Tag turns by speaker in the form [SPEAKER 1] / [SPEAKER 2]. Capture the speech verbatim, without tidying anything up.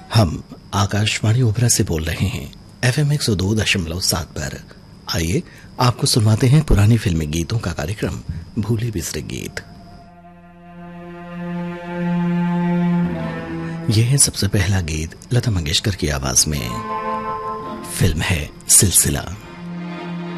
[SPEAKER 1] हम आकाशवाणी ओबरा से बोल रहे हैं एफ एम एक सौ दो दशमलव सात पर। आइए आपको सुनवाते हैं पुरानी फिल्मी गीतों का कार्यक्रम भूले बिसरे गीत। यह है सबसे पहला गीत लता मंगेशकर की आवाज में। फिल्म है सिलसिला।